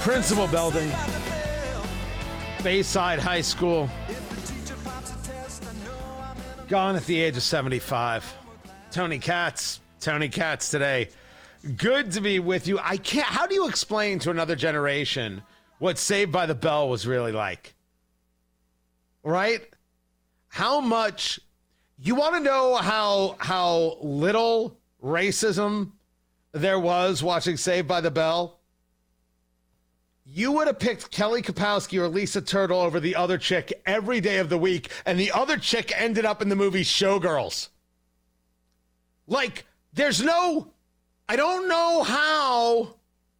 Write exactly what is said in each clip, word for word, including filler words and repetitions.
Principal building, Bayside High School. Gone at the age of seventy-five. Tony Katz. Tony Katz today. Good to be with you. I can't. How do you explain to another generation what Saved by the Bell was really like? Right? How much you want to know how how little racism there was watching Saved by the Bell? You would have picked Kelly Kapowski or Lisa Turtle over the other chick every day of the week, and the other chick ended up in the movie Showgirls. Like, there's no, I don't know how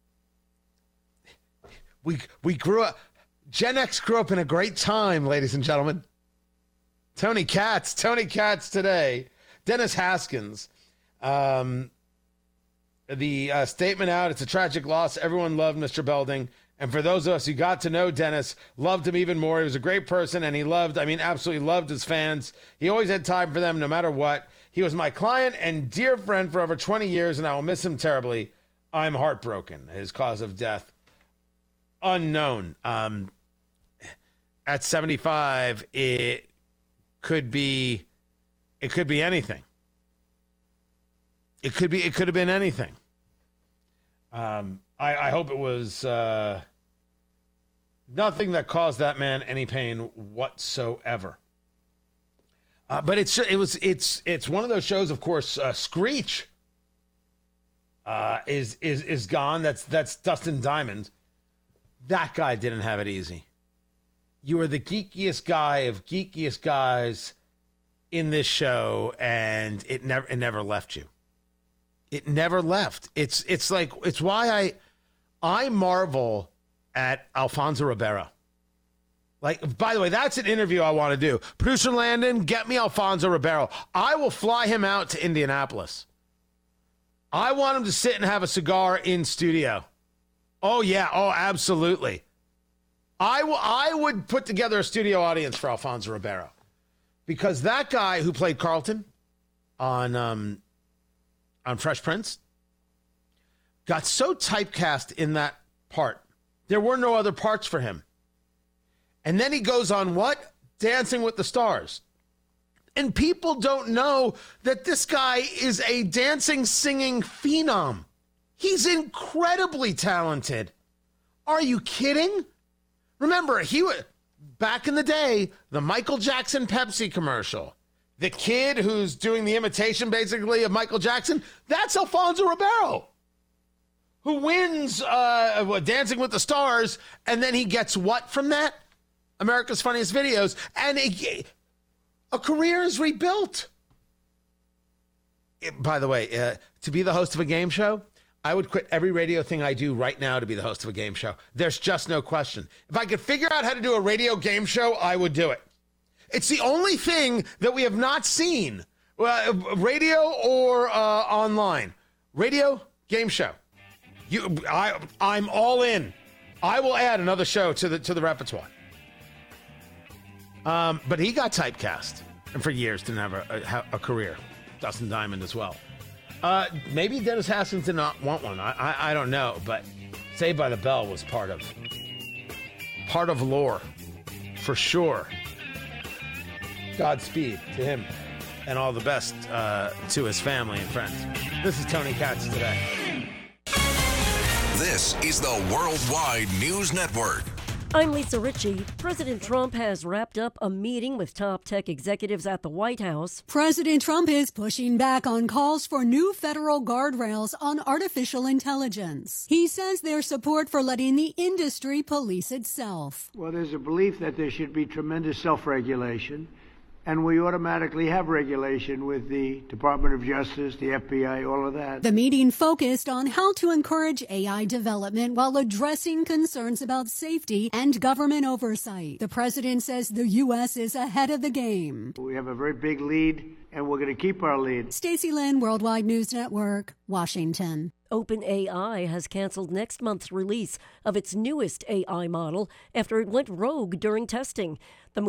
we we grew up. Gen X grew up in a great time, ladies and gentlemen. Tony Katz, Tony Katz today. Dennis Haskins. Um, the uh, statement out, it's a tragic loss. Everyone loved Mister Belding. And for those of us who got to know Dennis, loved him even more. He was a great person, and he loved, I mean, absolutely loved his fans. He always had time for them no matter what. He was my client and dear friend for over twenty years, and I will miss him terribly. I'm heartbroken. His cause of death, unknown. Um, at seventy-five, it could be, it could be anything. It could be, it could have been anything. Um, I, I hope it was uh, nothing that caused that man any pain whatsoever. Uh, but it's it was it's it's one of those shows. Of course, uh, Screech uh, is is is gone. That's that's Dustin Diamond. That guy didn't have it easy. You were the geekiest guy of geekiest guys in this show, and it never it never left you. It never left. It's it's like it's why I I marvel at Alfonso Ribeiro. Like, by the way, that's an interview I want to do. Producer Landon, get me Alfonso Ribeiro. I will fly him out to Indianapolis. I want him to sit and have a cigar in studio. Oh yeah, oh absolutely. I w- I would put together a studio audience for Alfonso Ribeiro, because that guy who played Carlton on um, on Fresh Prince got so typecast in that part. There were no other parts for him. And then he goes on what? Dancing with the Stars. And people don't know that this guy is a dancing, singing phenom. He's incredibly talented. Are you kidding? Remember, he was back in the day, the Michael Jackson Pepsi commercial. The kid who's doing the imitation, basically, of Michael Jackson, that's Alfonso Ribeiro, who wins uh, Dancing with the Stars, and then he gets what from that? America's Funniest Videos, and a, a career is rebuilt. It, by the way, uh, to be the host of a game show, I would quit every radio thing I do right now to be the host of a game show. There's just no question. If I could figure out how to do a radio game show, I would do it. It's the only thing that we have not seen, uh, radio or uh, online. Radio, game show. You, I, I'm all in. I will add another show to the to the repertoire. Um, but he got typecast, and for years didn't have a, a, a career. Dustin Diamond as well. Uh, maybe Dennis Haskins did not want one. I, I I don't know, but Saved by the Bell was part of part of lore, for sure. Godspeed to him, and all the best uh, to his family and friends. This is Tony Katz today. This is the Worldwide News Network. I'm Lisa Ritchie. President Trump has wrapped up a meeting with top tech executives at the White House. President Trump is pushing back on calls for new federal guardrails on artificial intelligence. He says there's support for letting the industry police itself. Well, there's a belief that there should be tremendous self-regulation, and we automatically have regulation with the Department of Justice, the F B I, all of that. The meeting focused on how to encourage A I development while addressing concerns about safety and government oversight. The president says the U S is ahead of the game. We have a very big lead, and we're going to keep our lead. Stacey Lynn, Worldwide News Network, Washington. OpenAI has canceled next month's release of its newest A I model after it went rogue during testing. The